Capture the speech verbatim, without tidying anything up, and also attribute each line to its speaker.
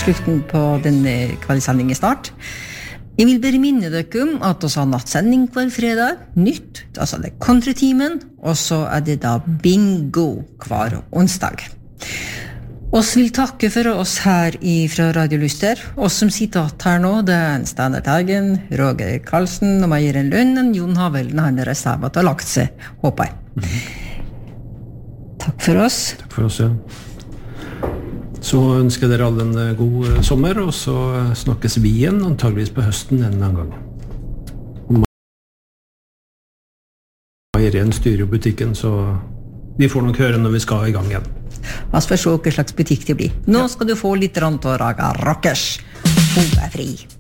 Speaker 1: slutten på denne kveldssendingen snart. Jeg vil bare minne dere om at vi har nattsending hver fredag, nytt, altså det er countrytimen, og så er det da bingo hver onsdag. Oss vil takke for oss her fra Radio Lyster. Oss som sitter her nå, det er Steinar Teigen, Roger Karlsen og Meieren Lønnen, Jon Havelen, han er reservat og lagt seg, håper jeg. Mm-hmm. Takk for oss.
Speaker 2: Takk for oss, ja. Så ønsker dere alle en god sommer, og så snakkes vi igjen, antageligvis på høsten en annen gang. Meieren styrer jo butikken, så vi får nok høre når vi skal i gang igjen.
Speaker 1: La oss få se hva slags butikk det blir. Nå skal du få litt rant og raga rockers. Hun er fri.